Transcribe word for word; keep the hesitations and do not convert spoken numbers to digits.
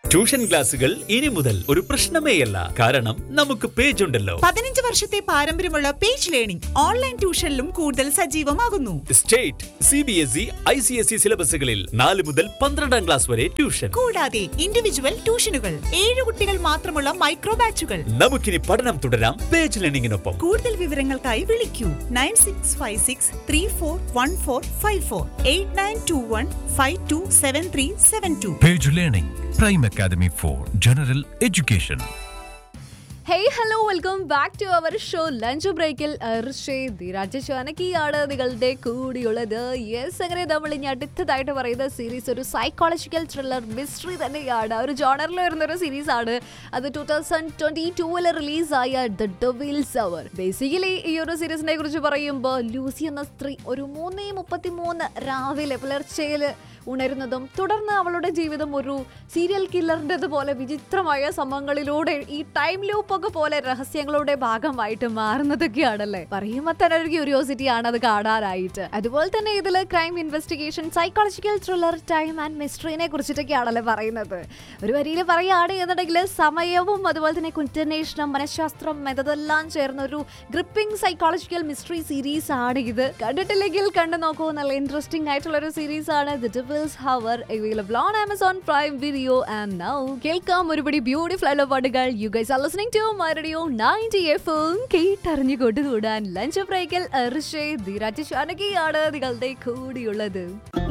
Tuition ക്ലാസുകൾ ഇനി മുതൽ ഒരു പ്രശ്നമേയല്ല. കാരണം നമുക്ക് പേജ് ഉണ്ടല്ലോ. പതിനഞ്ച് വർഷത്തെ പാരമ്പര്യമുള്ള പേജ് ലേണിംഗ് ഓൺലൈൻ ട്യൂഷനിലും കൂടുതൽ സജീവമാകുന്നു. State, C B S E, I C S E സിലബസുകളിൽ നാല് മുതൽ പന്ത്രണ്ടാം ക്ലാസ് വരെ ട്യൂഷൻ. കൂടാതെ ഇൻഡിവിജ്വൽ ട്യൂഷനുകൾ, ഏഴ് കുട്ടികൾ മാത്രമുള്ള മൈക്രോ ബാച്ചുകൾ. നമുക്കിനി പഠനം തുടരാം പേജ് ലേണിംഗിനൊപ്പം. കൂടുതൽ വിവരങ്ങൾക്കായി വിളിക്കൂ nine six five six three four one four five four eight nine to one five to seven three seven to. Page Learning, Prime Academy for General Education. Hey hello welcome back to our show lunch ബ്രേക്കിൽ രാജശാനക്കിയാണ് നിങ്ങളുടെ കൂടിയുള്ളത്. Yes, അങ്ങനെ നമ്മൾ ഇനി അടുത്തതായിട്ട് പറയുന്ന series ഒരു psychological thriller mystery തന്നെയാണ്. ഒരു ജോണറിൽ വരുന്ന ഒരു സീരീസ് ആണ്. അത് ടൂ തൗസൻഡ് ട്വന്റി ടൂവില് റിലീസായ ദ ഡെവിൽസ് അവർ. ബേസിക്കലി ഈ ഒരു സീരീസിനെ കുറിച്ച് പറയുമ്പോൾ ലൂസി എന്ന സ്ത്രീ ഒരു മൂന്നേ മുപ്പത്തി മൂന്ന് രാവിലെ പുലർച്ചയിൽ ഉണരുന്നതും തുടർന്ന് അവളുടെ ജീവിതം ഒരു സീരിയൽ കില്ലറിൻ്റെത് പോലെ വിചിത്രമായ സംഭവങ്ങളിലൂടെ ഈ ടൈം ലൂപ്പ് ഒക്കെ പോലെ രഹസ്യങ്ങളുടെ ഭാഗമായിട്ട് മാറുന്നതൊക്കെയാണല്ലേ. പറയുമ്പോൾ തന്നെ ഒരു ക്യൂരിയോസിറ്റി ആണ് അത് കാണാനായിട്ട്. അതുപോലെ തന്നെ ഇതില് crime investigation, psychological thriller, time and മിസ്റ്ററിനെ കുറിച്ചിട്ടൊക്കെയാണല്ലേ പറയുന്നത്. ഒരു വരിയിൽ പറയുകയാണ് എന്നുണ്ടെങ്കിൽ സമയവും അതുപോലെ തന്നെ കുറ്റാന്വേഷണം, മനഃശാസ്ത്രം ഇതെല്ലാം ചേർന്ന ഒരു ഗ്രിപ്പിംഗ് സൈക്കോളജിക്കൽ മിസ്റ്ററി സീരീസ് ആണ് ഇത്. കണ്ടിട്ടില്ലെങ്കിൽ കണ്ടു നോക്കൂ, നല്ല ഇൻട്രസ്റ്റിംഗ് ആയിട്ടുള്ള ഒരു സീരീസ് ആണ്. The Devil's our available on Amazon prime video and now കേൾക്കാം ഒരുപടി ബ്യൂട്ടിഫുൾ ആയിട്ടുള്ള പാട്ടുകൾ. You guys are listening to my radio ninety F M. കേട്ടറിഞ്ഞു കൊണ്ടുകൂടാൻ lunch ബ്രേക്കിൽ അർഷേ ധീരാജ് ഷാനകിയാണ് നിങ്ങളുടെ കൂടിയുള്ളത്.